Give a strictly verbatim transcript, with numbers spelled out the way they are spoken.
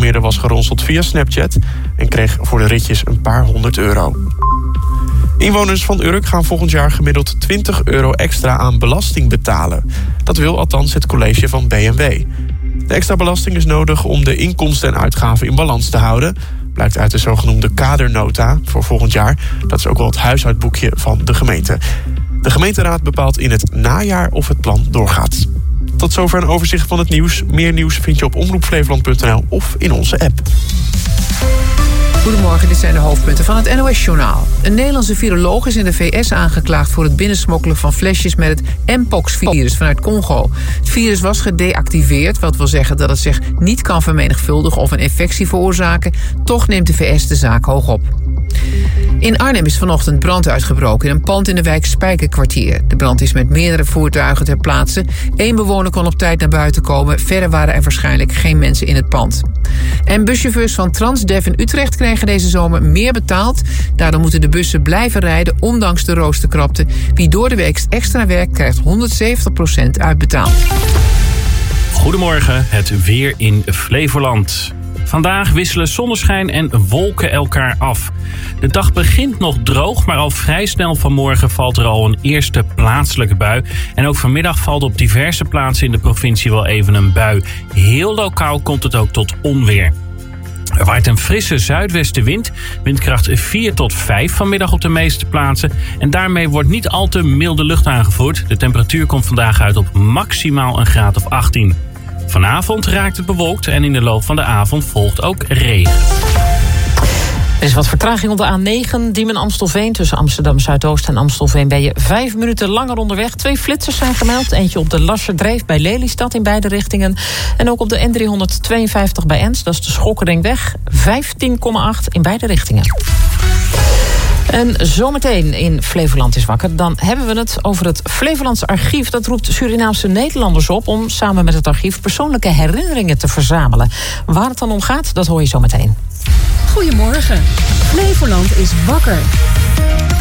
Almere was geronseld via Snapchat en kreeg voor de ritjes een paar honderd euro. Inwoners van Urk gaan volgend jaar gemiddeld twintig euro extra aan belasting betalen. Dat wil althans het college van B M W. De extra belasting is nodig om de inkomsten en uitgaven in balans te houden. Blijkt uit de zogenoemde kadernota voor volgend jaar. Dat is ook wel het huishoudboekje van de gemeente. De gemeenteraad bepaalt in het najaar of het plan doorgaat. Tot zover een overzicht van het nieuws. Meer nieuws vind je op omroep flevoland punt n l of in onze app. Goedemorgen, dit zijn de hoofdpunten van het N O S-journaal. Een Nederlandse viroloog is in de V S aangeklaagd voor het binnensmokkelen van flesjes met het Mpox-virus vanuit Congo. Het virus was gedeactiveerd, wat wil zeggen dat het zich niet kan vermenigvuldigen of een infectie veroorzaken. Toch neemt de V S de zaak hoog op. In Arnhem is vanochtend brand uitgebroken in een pand in de wijk Spijkerkwartier. De brand is met meerdere voertuigen ter plaatse. Eén bewoner kon op tijd naar buiten komen. Verder waren er waarschijnlijk geen mensen in het pand. En buschauffeurs van Transdev in Utrecht krijgen deze zomer meer betaald. Daardoor moeten de bussen blijven rijden, ondanks de roosterkrapte. Wie door de week extra werkt, krijgt honderdzeventig procent uitbetaald. Goedemorgen, het weer in Flevoland. Vandaag wisselen zonneschijn en wolken elkaar af. De dag begint nog droog, maar al vrij snel vanmorgen valt er al een eerste plaatselijke bui. En ook vanmiddag valt op diverse plaatsen in de provincie wel even een bui. Heel lokaal komt het ook tot onweer. Er waait een frisse zuidwestenwind, windkracht vier tot vijf vanmiddag op de meeste plaatsen. En daarmee wordt niet al te milde lucht aangevoerd. De temperatuur komt vandaag uit op maximaal een graad of achttien. Vanavond raakt het bewolkt en in de loop van de avond volgt ook regen. Er is wat vertraging op de A negen, Diemen-Amstelveen. Tussen Amsterdam-Zuidoost en Amstelveen ben je vijf minuten langer onderweg. Twee flitsers zijn gemeld. Eentje op de Lasserdreef bij Lelystad in beide richtingen. En ook op de N driehonderdtweeënvijftig bij Ens, dat is de Schokkeringweg. vijftien komma acht in beide richtingen. En zometeen in Flevoland is wakker. Dan hebben we het over het Flevolands Archief. Dat roept Surinaamse Nederlanders op om samen met het archief persoonlijke herinneringen te verzamelen. Waar het dan om gaat, dat hoor je zometeen. Goedemorgen. Flevoland is wakker.